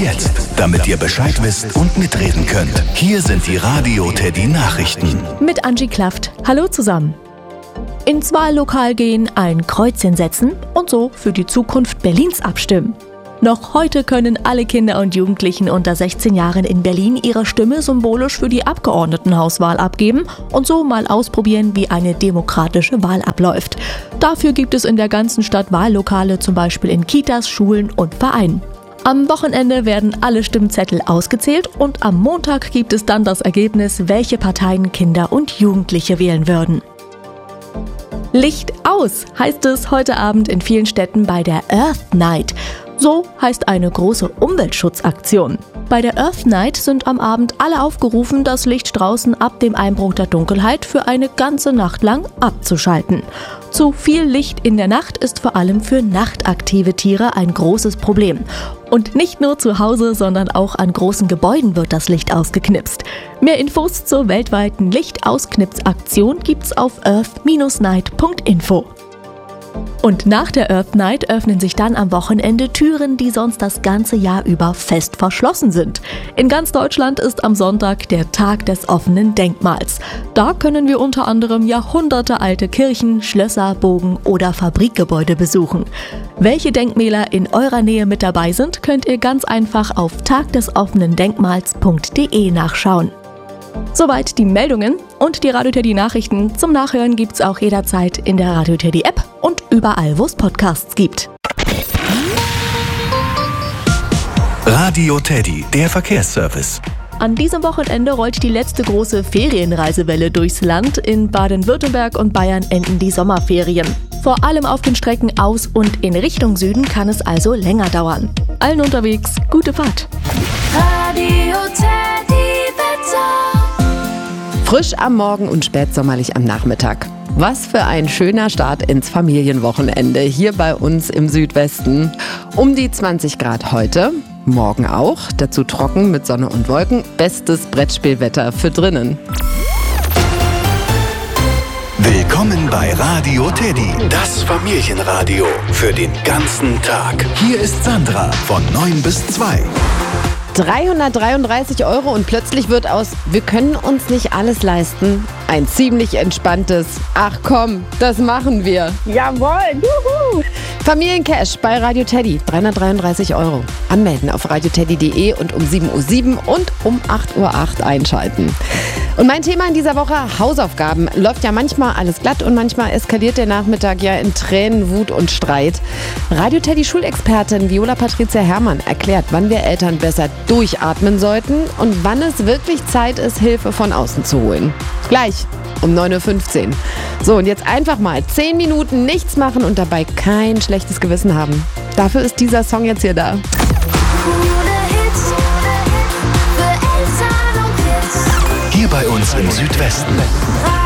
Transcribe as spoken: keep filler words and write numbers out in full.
jetzt, damit ihr Bescheid wisst und mitreden könnt. Hier sind die Radio Teddy Nachrichten. Mit Angie Klafft. Hallo zusammen. Ins Wahllokal gehen, ein Kreuzchen setzen und so für die Zukunft Berlins abstimmen. Noch heute können alle Kinder und Jugendlichen unter sechzehn Jahren in Berlin ihre Stimme symbolisch für die Abgeordnetenhauswahl abgeben und so mal ausprobieren, wie eine demokratische Wahl abläuft. Dafür gibt es in der ganzen Stadt Wahllokale, zum Beispiel in Kitas, Schulen und Vereinen. Am Wochenende werden alle Stimmzettel ausgezählt und am Montag gibt es dann das Ergebnis, welche Parteien Kinder und Jugendliche wählen würden. Licht aus, heißt es heute Abend in vielen Städten bei der Earth Night. So heißt eine große Umweltschutzaktion. Bei der Earth Night sind am Abend alle aufgerufen, das Licht draußen ab dem Einbruch der Dunkelheit für eine ganze Nacht lang abzuschalten. Zu viel Licht in der Nacht ist vor allem für nachtaktive Tiere ein großes Problem. Und nicht nur zu Hause, sondern auch an großen Gebäuden wird das Licht ausgeknipst. Mehr Infos zur weltweiten Lichtausknipsaktion gibt's auf earth night punkt info. Und nach der Earth Night öffnen sich dann am Wochenende Türen, die sonst das ganze Jahr über fest verschlossen sind. In ganz Deutschland ist am Sonntag der Tag des offenen Denkmals. Da können wir unter anderem jahrhundertealte Kirchen, Schlösser, Burgen oder Fabrikgebäude besuchen. Welche Denkmäler in eurer Nähe mit dabei sind, könnt ihr ganz einfach auf tagdesoffenendenkmals punkt de nachschauen. Soweit die Meldungen und die Radio Teddy Nachrichten. Zum Nachhören gibt's auch jederzeit in der Radio Teddy App und überall, wo es Podcasts gibt. Radio Teddy, der Verkehrsservice. An diesem Wochenende rollt die letzte große Ferienreisewelle durchs Land. In Baden-Württemberg und Bayern enden die Sommerferien. Vor allem auf den Strecken aus und in Richtung Süden kann es also länger dauern. Allen unterwegs, gute Fahrt. Radio Teddy Wetter. Frisch am Morgen und spätsommerlich am Nachmittag. Was für ein schöner Start ins Familienwochenende hier bei uns im Südwesten. Um die zwanzig Grad heute, morgen auch, dazu trocken mit Sonne und Wolken. Bestes Brettspielwetter für drinnen. Willkommen bei Radio Teddy, das Familienradio für den ganzen Tag. Hier ist Sandra von neun bis zwei. dreihundertdreiunddreißig Euro und plötzlich wird aus "Wir können uns nicht alles leisten" ein ziemlich entspanntes "Ach komm, das machen wir". Jawohl, juhu! Familiencash bei Radio Teddy, dreihundertdreiunddreißig Euro. Anmelden auf radioteddy punkt de und um sieben Uhr sieben und um acht Uhr acht einschalten. Und mein Thema in dieser Woche: Hausaufgaben. Läuft ja manchmal alles glatt und manchmal eskaliert der Nachmittag ja in Tränen, Wut und Streit. Radio Teddy Schulexpertin Viola Patricia Herrmann erklärt, wann wir Eltern besser durchatmen sollten und wann es wirklich Zeit ist, Hilfe von außen zu holen. Gleich um neun Uhr fünfzehn. So, und jetzt einfach mal zehn Minuten nichts machen und dabei kein schlechtes Gewissen haben. Dafür ist dieser Song jetzt hier da. Hier bei uns im Südwesten.